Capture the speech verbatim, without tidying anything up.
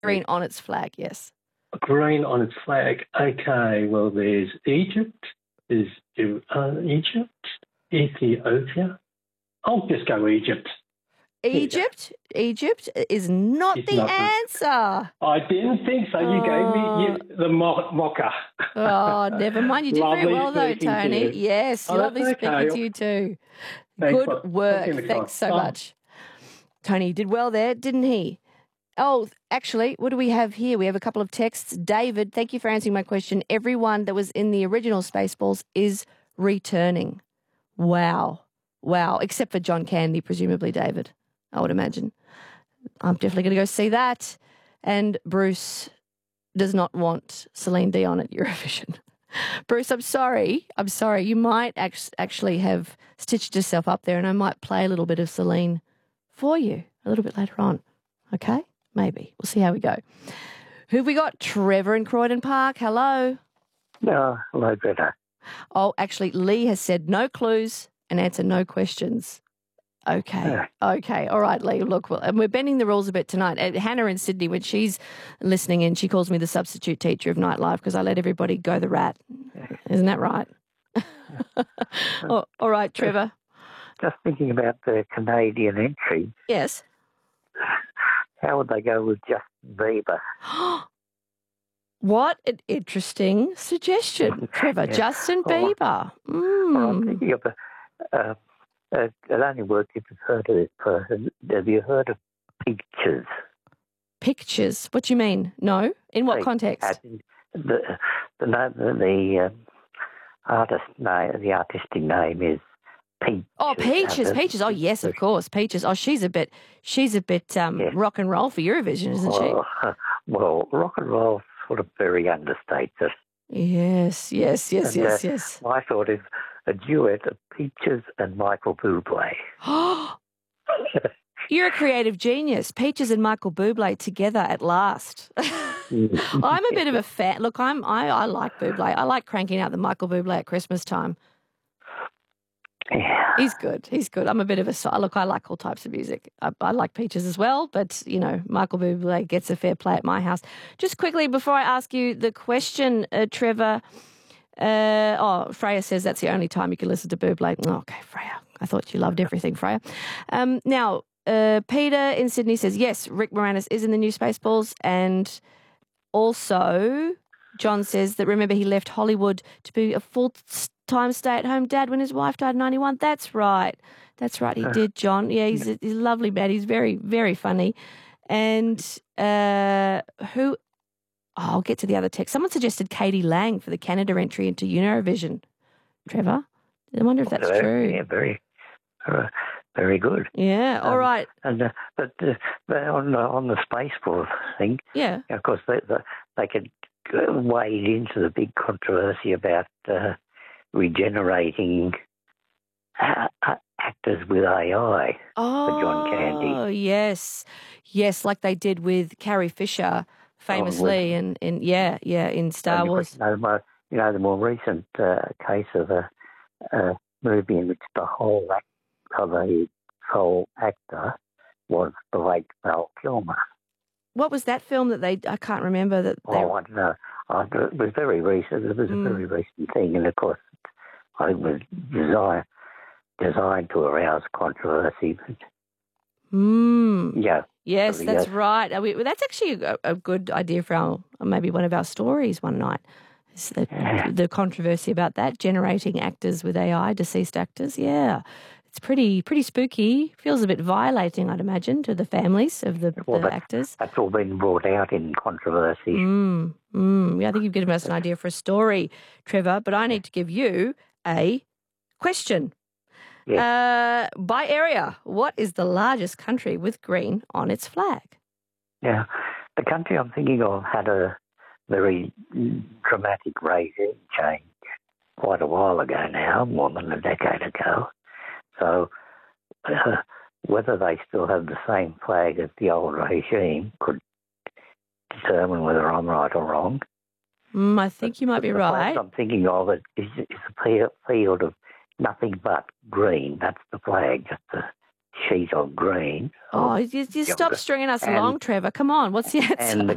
green on its flag, yes. Green on its flag. Okay, well, there's Egypt, there's uh, Egypt, Ethiopia. I'll just go Egypt. Egypt? Egypt is not It's the not the- answer. I didn't think so. You gave me you, the mo- mocha. Oh, never mind. You did very Lovely well, though, speaking to Tony. you. Yes, Oh, that's lovely speaking okay. to you too. Thanks Good for work. taking the Thanks so time. Oh. much. Tony did well there, didn't he? Oh, actually, what do we have here? We have a couple of texts. David, thank you for answering my question. Everyone that was in the original Spaceballs is returning. Wow. Wow. Except for John Candy, presumably, David, I would imagine. I'm definitely going to go see that. And Bruce does not want Celine Dion at Eurovision. Bruce, I'm sorry. I'm sorry. You might act- actually have stitched yourself up there, and I might play a little bit of Celine for you a little bit later on. Okay? Maybe. We'll see how we go. Who have we got? Trevor in Croydon Park. Hello. No, hello, Greta. Oh, actually, Lee has said no clues and answer no questions. Okay. Yeah. Okay. All right, Lee. Look, well, and we're bending the rules a bit tonight. Uh, Hannah in Sydney, when she's listening in, she calls me the substitute teacher of Nightlife because I let everybody go the rat. Isn't that right? oh, all right, Trevor. Just thinking about the Canadian entry, Yes. how would they go with Justin Bieber? What an interesting suggestion, Trevor. Yeah. Justin Oh, Bieber. Well, I'm Mm. thinking of a, uh, uh, it only works if you've heard of this person. Have you heard of Pictures? Pictures. What do you mean? No. In what Like, context? as in The the name, the, the um, artist name, the artistic name is Peaches. Oh, Peaches, Uh, Peaches. Oh, yes, of course, Peaches. Oh, she's a bit, she's a bit um, Yeah. rock and roll for Eurovision, isn't she? Oh, well, rock and roll sort of very understated. Yes, yes, yes, And, yes, uh, yes. I thought of a duet of Peaches and Michael Bublé. You're a creative genius. Peaches and Michael Bublé together at last. I'm a bit of a fan. Look, I'm I, I like Bublé. I like cranking out the Michael Bublé at Christmas time. Yeah. He's good. He's good. I'm a bit of a so- look. I like all types of music. I, I like Peaches as well, but you know, Michael Bublé gets a fair play at my house. Just quickly before I ask you the question, uh, Trevor. Uh, oh, Freya says that's the only time you can listen to Bublé. Oh, okay, Freya. I thought you loved everything, Freya. Um, now, uh, Peter in Sydney says yes. Rick Moranis is in the new Spaceballs, and also John says that remember he left Hollywood to be a full time stay-at-home dad when his wife died at ninety-one. That's right. That's right. He did, John. Yeah, he's a, he's a lovely man. He's very, very funny. And uh, who... Oh, I'll get to the other text. Someone suggested Katie Lang for the Canada entry into Eurovision. Trevor? I wonder if that's Very- true. Yeah, very, uh, very good. Yeah, all Um, right. And uh, but, uh, but on the on the Spaceport thing, Yeah. of course, they they, they could uh, wade into the big controversy about uh, regenerating uh, uh, actors with A I Oh, for John Candy. yes. Yes, like they did with Carrie Fisher famously in, in yeah, yeah, in Star And, of Wars. course, You know, more, you know, the more recent uh, case of a, a movie in which the whole act of the sole actor was the late Val Kilmer. What was that film that they, I can't remember that they, Oh, I don't know. I, it was very recent. It was Mm. a very recent thing, and of course, I think it was designed designed to arouse controversy. But, mm, yeah, yes, Probably, that's yes. right. Uh, we- well, that's actually a, a good idea for our, maybe one of our stories one night. Is the, Yeah. the controversy about that, generating actors with A I, deceased actors. Yeah, it's pretty pretty spooky. Feels a bit violating, I'd imagine, to the families of the, Well, the that's- actors. that's all been brought out in controversy. Mm, mm. Yeah, I think you've given us an idea for a story, Trevor, but I need to give you a question. Uh, by area, what is the largest country with green on its flag? Yeah, the country I'm thinking of had a very dramatic regime change quite a while ago now, more than a decade ago. So uh, whether they still have the same flag as the old regime could determine whether I'm right or wrong. Mm, I think you might be the right. flag I'm thinking of is, is a field- field of nothing but green. That's the flag, just a sheet of green. Oh, you, you stop stringing us And- along, Trevor. Come on, what's the answer? And the